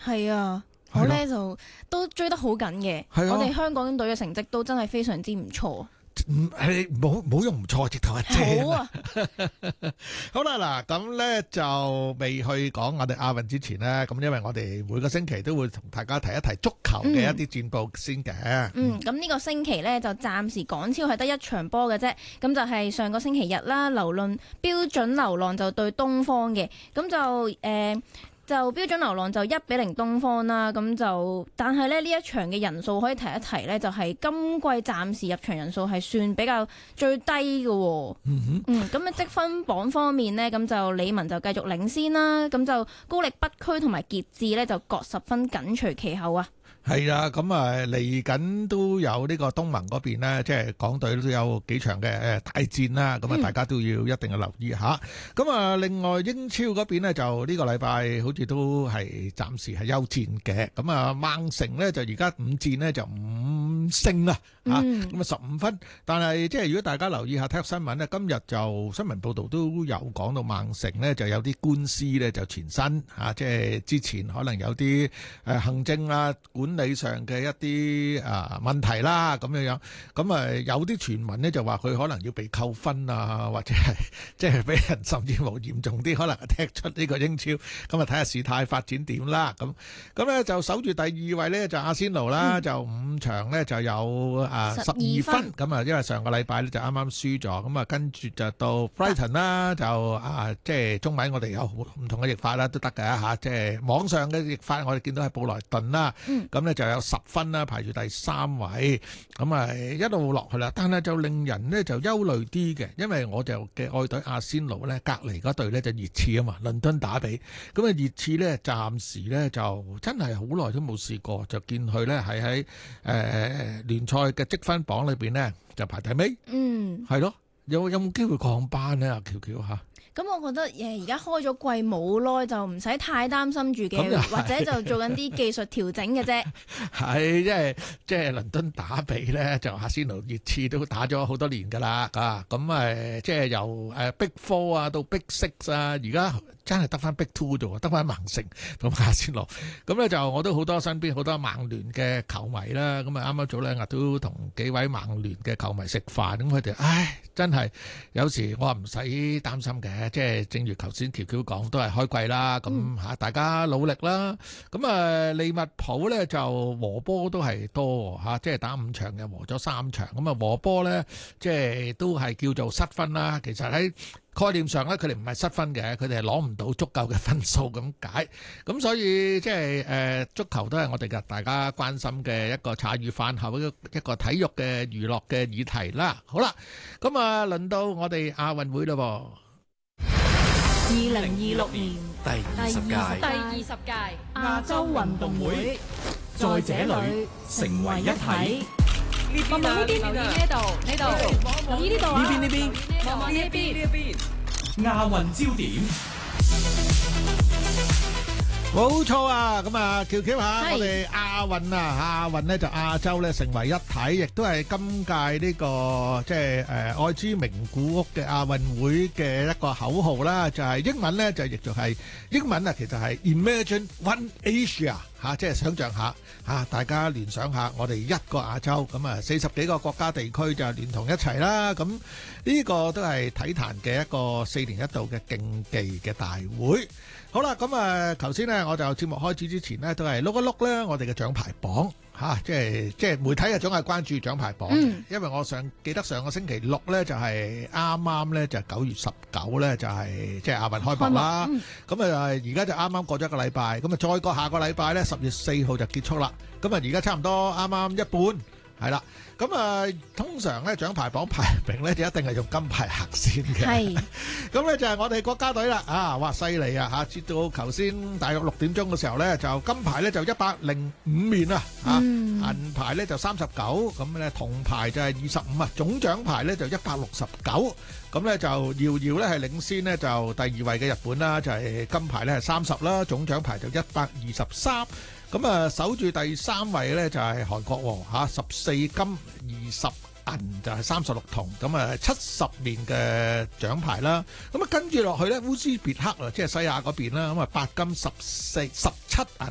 係啊，我咧就都追得好緊嘅。 係啊我哋香港隊嘅成績都真係非常之唔錯。 係冇用唔錯，直頭係正。 好啊， 好啦，嗱咁咧就未去講我哋亞運之前咧，咁因為我哋每個星期都會同大家提一提足球嘅一啲戰報先嘅。 咁呢個星期咧就暫時港超係得一場波嘅啫，咁就係上個星期日啦，標準流浪就對東方嘅，咁就標準流浪就1-0東方啦，但係咧呢一場嘅人數可以提一提咧，就係今季暫時入場人數係算比較最低嘅喎。咁積分榜方面呢，咁就李文就繼續領先啦，咁就高力北區同埋傑志呢，就各10分緊隨其後啊。 係啊，咁啊嚟緊都有呢個東盟嗰邊呢，即係港隊都有幾場嘅大戰啦，咁啊大家都要一定要留意下。咁啊，另外英超嗰邊呢，就呢個禮拜好似都係暫時係休戰嘅。咁啊，曼城呢，就而家5戰呢，就5勝啊，咁啊15分。但係即係如果大家留意下體育新聞呢，今日就新聞報道都有講到曼城呢就有啲官司呢就纏身即係之前可能有啲行政啊管理上嘅一啲問題啦，咁樣咁有啲傳聞呢就話佢可能要被扣分啊，或者係即係俾人甚至乎嚴重啲，可能踢出呢個英超。咁啊睇下事態發展點啦。咁咧就守住第2位呢，就阿仙奴啦，就5場呢就有12分。咁啊因為上個禮拜呢就啱啱輸咗，咁啊跟住就到 Brighton 啦，就即係中文我哋有唔同嘅譯法啦，都得嘅嚇。即係網上嘅譯法，我哋見到係布萊頓啦，咁呢就有10分啦，排住第3位。咁啊一路落去啦，但係就令人呢就憂慮啲嘅，因為我就嘅愛隊阿仙奴呢，隔離嗰隊呢就熱刺啊嘛，倫敦打比。咁啊熱刺呢暫時呢就真係好耐都冇試過，就見佢呢係喺聯賽嘅積分榜裏邊呢就排第尾。係咯，有冇機會降班呢？阿喬喬嚇？ 咁我覺得而家開咗季冇耐，就唔使太擔心住嘅，或者就做緊啲技術調整嘅啫。 係，即係倫敦打比咧，就阿仙奴熱刺都打咗好多年㗎啦，咁即係由Big 4啊到Big 6啊，而家真係得翻Big 2啫喎，得翻曼城同阿仙奴。咁咧就我都好多身邊好多曼聯嘅球迷啦，咁啊啱啱早2日都同幾位曼聯嘅球迷食飯，咁佢哋真係有時我話唔使擔心嘅。即係正如頭先喬喬講，都係開季啦，咁大家努力啦。咁利物浦咧就和波都係多即係打5場又和咗3場。咁啊和波咧即係都係叫做失分啦。其實喺概念上咧，佢哋唔係失分嘅，佢哋係攞唔到足夠嘅分數咁解。咁所以即係足球都係我哋嘅大家關心嘅一個茶餘飯後一個體育嘅娛樂嘅議題啦。好啦，咁啊輪到我哋亞運會咯噃。 2026年第20屆亞洲運動會，在這裏成為一體。 望望呢邊，呢度，望呢度啊！ 呢邊， 望望呢一邊。 亞運焦點。 冇錯啊！咁啊，喬喬下我哋亞運咧就亞洲咧成為一體，亦都係今屆呢個即係愛之名古屋嘅亞運會嘅一個口號啦，就係英文咧就亦就係英文啊，其實係 Imagine One Asia 即係想像下大家聯想下我哋一個亞洲咁啊，40幾個國家地區就聯同一齊啦。咁呢個都係體壇嘅一個4年一度嘅競技嘅大會。好啦，咁啊，頭先咧我就節目開始之前呢，都係碌一碌咧我哋嘅獎牌榜即係媒體啊總係關注獎牌榜，因為我記得上個星期6咧就係啱咧就9月19咧就係即係亞運開幕啦。咁啊而家就啱啱過咗一個禮拜，咁啊再過下個禮拜咧10月4號就結束啦。咁啊而家差唔多啱啱一半係啦。咁啊通常咧獎牌榜排名咧就一定係用金牌行先嘅。係。咁咧就係我哋國家隊啦。哇犀利啊截到頭先大約6點鐘嘅時候咧，就金牌咧就105面啊銀牌咧就39，咁咧銅牌就係25啊，總獎牌咧就169。咁咧就遙遙咧係領先呢，就第2位嘅日本啦，就係金牌咧係30啦，總獎牌就123。咁啊守住第3位咧就係韓國14金20銀就係36銅，咁啊70面嘅獎牌啦。咁啊跟住落去咧烏茲別克即係西亞嗰邊啦，咁啊8金17銀